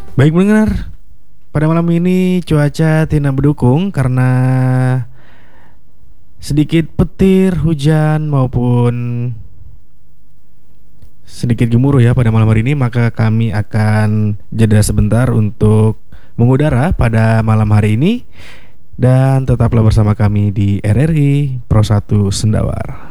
Baik mendengar, pada malam ini cuaca tidak mendukung karena sedikit petir, hujan maupun sedikit gemuruh ya pada malam hari ini. Maka kami akan jeda sebentar untuk mengudara pada malam hari ini. Dan tetaplah bersama kami di RRI Pro 1 Sendawar.